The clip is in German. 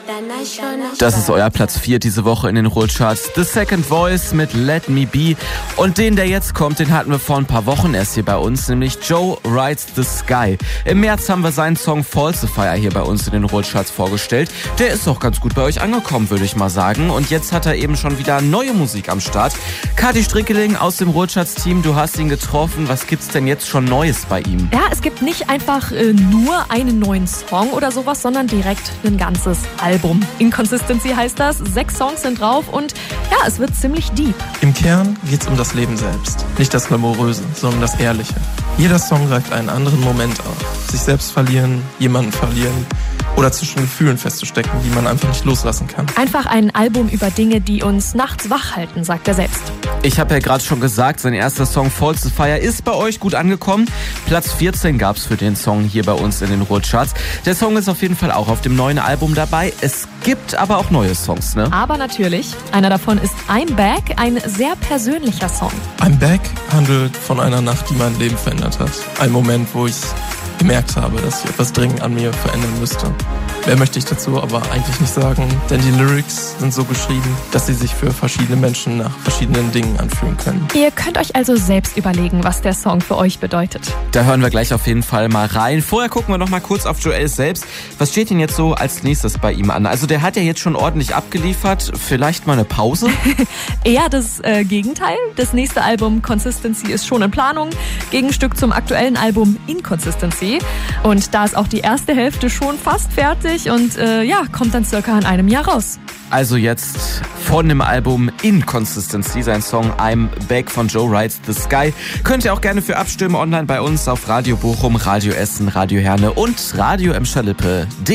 Das ist euer Platz 4 diese Woche in den Ruhrcharts. The Second Voice mit Let Me Be. Und den, der jetzt kommt, den hatten wir vor ein paar Wochen erst hier bei uns, nämlich Joe Rides the Sky. Im März haben wir seinen Song Falsifier hier bei uns in den Ruhrcharts vorgestellt. Der ist auch ganz gut bei euch angekommen, würde ich mal sagen. Und jetzt hat er eben schon wieder neue Musik am Start. Kathi Strickeling aus dem Ruhrcharts-Team, du hast ihn getroffen. Was gibt's denn jetzt schon Neues bei ihm? Ja, es gibt nicht einfach nur einen neuen Song oder sowas, sondern direkt ein ganzes Album. Inconsistency heißt das, 6 Songs sind drauf und ja, es wird ziemlich deep. Im Kern geht's um das Leben selbst. Nicht das Glamouröse, sondern das Ehrliche. Jeder Song greift einen anderen Moment auf. Sich selbst verlieren, jemanden verlieren oder zwischen Gefühlen festzustecken, die man einfach nicht loslassen kann. Einfach ein Album über Dinge, die uns nachts wach halten, sagt er selbst. Ich habe ja gerade schon gesagt, sein erster Song Falsifier ist bei euch gut angekommen. Platz 14 gab's für den Song hier bei uns in den Ruhrcharts. Der Song ist auf jeden Fall auch auf dem neuen Album dabei. Es gibt aber auch neue Songs, ne? Aber natürlich, einer davon ist I'm Back, ein sehr persönlicher Song. I'm Back handelt von einer Nacht, die mein Leben verändert hat. Ein Moment, wo ich gemerkt habe, dass ich etwas dringend an mir verändern müsste. Mehr möchte ich dazu aber eigentlich nicht sagen, denn die Lyrics sind so geschrieben, dass sie sich für verschiedene Menschen nach verschiedenen Dingen anfühlen können. Ihr könnt euch also selbst überlegen, was der Song für euch bedeutet. Da hören wir gleich auf jeden Fall mal rein. Vorher gucken wir noch mal kurz auf Joel selbst. Was steht denn jetzt so als nächstes bei ihm an? Also der hat ja jetzt schon ordentlich abgeliefert. Vielleicht mal eine Pause? Eher das Gegenteil. Das nächste Album Consistency ist schon in Planung. Gegenstück zum aktuellen Album Inconsistency. Und da ist auch die erste Hälfte schon fast fertig und kommt dann circa in einem Jahr raus. Also jetzt von dem Album Inconsistency, sein Song I'm Back von Joe Rides the Sky. Könnt ihr auch gerne für abstimmen online bei uns auf Radio Bochum, Radio Essen, Radio Herne und Radio Emscher-Lippe.de.